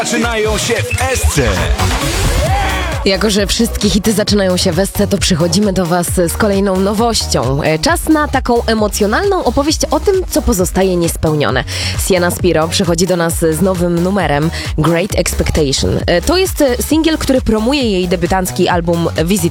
Zaczynają się w Esce. Jako że wszystkie hity zaczynają się w Esce, to przychodzimy do Was z kolejną nowością. Czas na taką emocjonalną opowieść o tym, co pozostaje niespełnione. Sienna Spiro przychodzi do nas z nowym numerem Great Expectation. To jest singiel, który promuje jej debiutancki album Visit